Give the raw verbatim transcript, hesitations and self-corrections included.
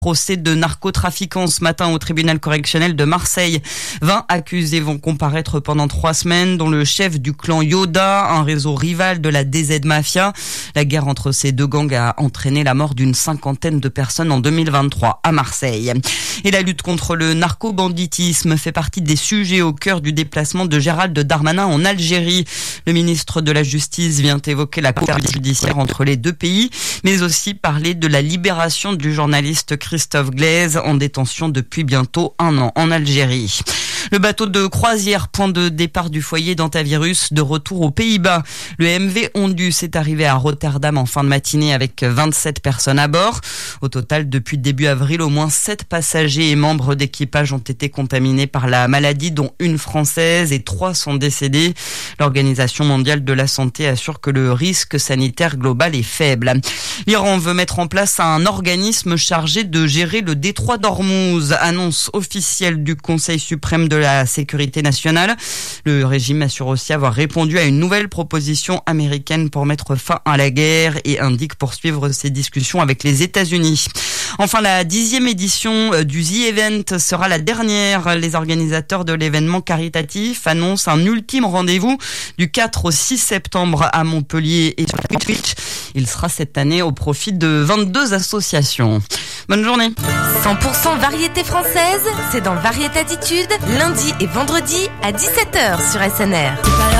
Procès de narcotrafiquants ce matin au tribunal correctionnel de Marseille. vingt accusés vont comparaître pendant trois semaines, dont le chef du clan Yoda, un réseau rival de la D Z Mafia. La guerre entre ces deux gangs a entraîné la mort d'une cinquantaine de personnes en deux mille vingt-trois à Marseille. Et la lutte contre le narco-banditisme fait partie des sujets au cœur du déplacement de Gérald Darmanin en Algérie. Le ministre de la Justice vient évoquer la coopération judiciaire entre les deux pays, mais aussi parler de la libération du journaliste Christophe Glaise, en détention depuis bientôt un an en Algérie. Le bateau de croisière, point de départ du foyer d'Antavirus, de retour aux Pays-Bas. Le M V Ondus est arrivé à Rotterdam en fin de matinée avec vingt-sept personnes à bord. Au total, depuis début avril, au moins sept passagers et membres d'équipage ont été contaminés par la maladie, dont une française, et trois sont décédés. L'Organisation mondiale de la santé assure que le risque sanitaire global est faible. L'Iran veut mettre en place un organisme chargé de gérer le détroit d'Ormuz, annonce officielle du Conseil suprême de la sécurité nationale. Le régime assure aussi avoir répondu à une nouvelle proposition américaine pour mettre fin à la guerre et indique poursuivre ses discussions avec les États-Unis. Enfin, la dixième édition du The Event sera la dernière. Les organisateurs de l'événement caritatif annoncent un ultime rendez-vous du quatre au six septembre à Montpellier et sur Twitch. Il sera cette année au profit de vingt-deux associations. Bonne journée. cent pour cent variété française, c'est dans Variété Attitude, lundi et vendredi à dix-sept heures sur S N R.